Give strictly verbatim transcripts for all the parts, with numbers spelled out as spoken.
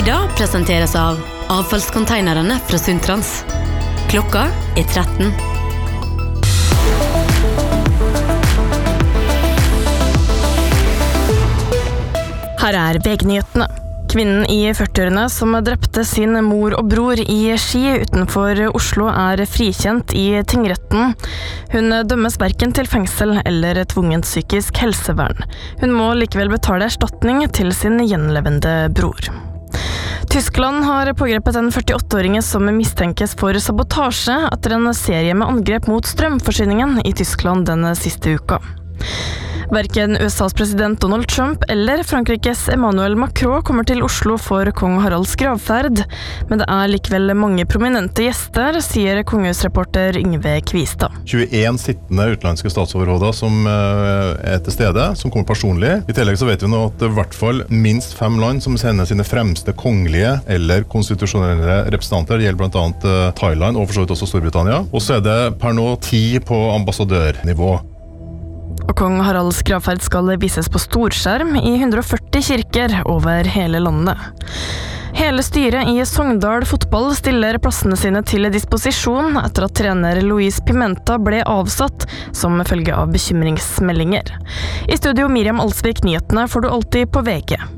Sida presenteres av avfallskonteinerne fra Sundtrans. Klokka er tretten. Her er V G-nyhetene. Kvinnen i førtiårene som drepte sin mor og bror i Ski utenfor Oslo er frikjent i tingretten. Hun dømmes hverken til fengsel eller tvungent psykisk helsevern. Hun må likevel betale erstatning til sin gjenlevende bror. Tyskland har pågrepet en førtiåtte-åring som mistenkes for sabotasje etter en serie med angrep mot strømforsyningen i Tyskland den siste uka. Hverken U S A's president Donald Trump eller Frankrikes Emmanuel Macron kommer til Oslo for kong Haralds gravferd, men det er likevel mange prominente gjester, sier kongehusreporter Yngve Kvistad. tjueen sittende utenlandske statsoverhoder som er til stede, som kommer personlig. I tillegg så vet vi nå at det i hvert fall minst fem land som sender sine fremste kongelige eller konstitusjonelle representanter. Det gjelder blant annet Thailand og for så vidt også Storbritannia. Og så er det per nå ti på ambassadørnivå. Og kong Haralds gravferd skal vises på storskjerm i hundre og førti kirker over hele landet. Hele styret i Sogndal fotball stiller plassene sine til disposisjon etter at trener Luis Pimenta ble avsatt som følge av bekymringsmeldinger. I studio Miriam Alsvik, nyhetene får du alltid på V G.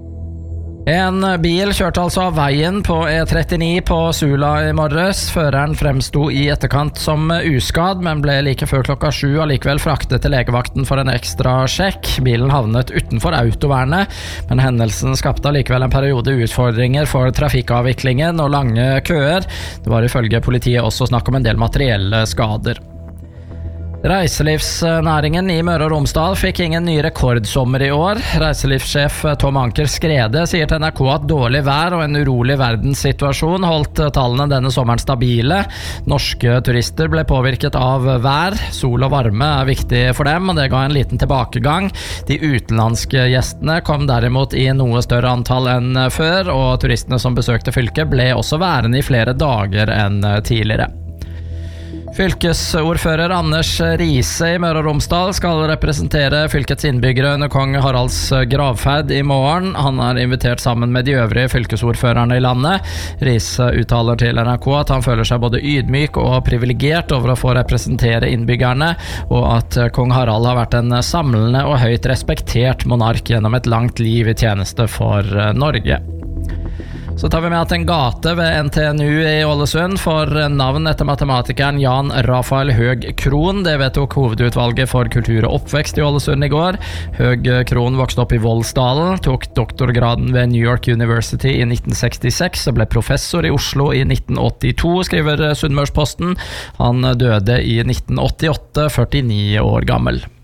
En bil kjørte altså av veien på E trettini på Sula i morges. Føreren fremsto i etterkant som uskadd, men ble like før klokka sju allikevel fraktet til legevakten for en ekstra sjekk. Bilen havnet utenfor autovernet, men hendelsen skapte allikevel en periode utfordringer for trafikkavviklingen og lange køer. Det var ifølge politiet også snakk om en del materielle skader. Reiselivsnæringen i Møre og Romsdal fikk ingen ny rekordsommer i år. Reiselivssjef Tom Anker Skrede sier til N R K at dårlig vær og en urolig verdenssituasjon holdt tallene denne sommeren stabile. Norske turister ble påvirket av vær. Sol og varme er viktig for dem, og det ga en liten tilbakegang. De utenlandske gjestene kom derimot i noe større antall enn før, og turistene som besøkte fylket ble også værende i flere dager enn tidligere. Fylkesordfører Anders Riise i Møre og Romsdal skal representere fylkets innbyggere under kong Haralds gravferd i morgen. Han er invitert sammen med de øvrige fylkesordførerne i landet. Riise uttaler til N R K at han føler seg både ydmyk og privilegert over å få representere innbyggerne, og at kong Harald har vært en samlende og høyt respektert monark gjennom et langt liv i tjeneste for Norge. Så tar vi med at en gate ved N T N U i Ålesund får navn etter matematikeren Jan Rafael Høeg Krohn. Det vedtok hovedutvalget for kultur og oppvekst i Ålesund i går. Høeg Krohn vokste opp i Voldsdalen, tok doktorgraden ved New York University i nitten sekstiseks og ble professor i Oslo i nitten åttito, skriver Sunnmørsposten. Han døde i nitten åttiåtte, førtini år gammel.